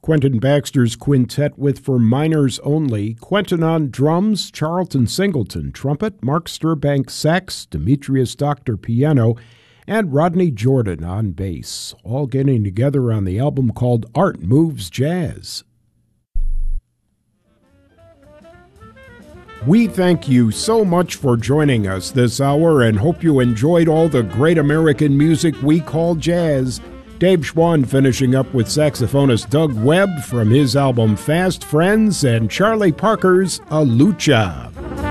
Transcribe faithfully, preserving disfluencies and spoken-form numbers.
Quentin Baxter's quintet with For Minors Only, Quentin on drums, Charlton Singleton trumpet, Mark Sturbank sax, Demetrius Doctor piano, and Rodney Jordan on bass, all getting together on the album called Art Moves Jazz. We thank you so much for joining us this hour and hope you enjoyed all the great American music we call jazz. Dave Schwann finishing up with saxophonist Doug Webb from his album Fast Friends and Charlie Parker's A Lucha.